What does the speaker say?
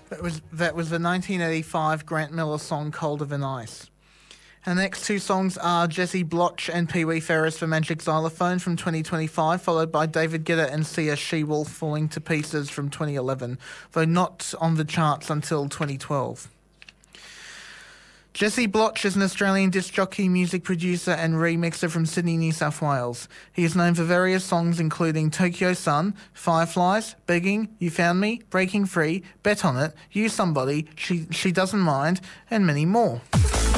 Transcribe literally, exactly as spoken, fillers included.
That was that was the nineteen eighty-five Grant Miller song "Colder Than Ice." And the next two songs are Jesse Bloch and Pee Wee Ferris for Magic Xylophone from twenty twenty-five, followed by David Guetta and Sia She-Wolf Falling to Pieces from twenty eleven, though not on the charts until twenty twelve. Jesse Bloch is an Australian disc jockey, music producer and remixer from Sydney, New South Wales. He is known for various songs including Tokyo Sun, Fireflies, Begging, You Found Me, Breaking Free, Bet On It, You Somebody, She, she Doesn't Mind, and many more.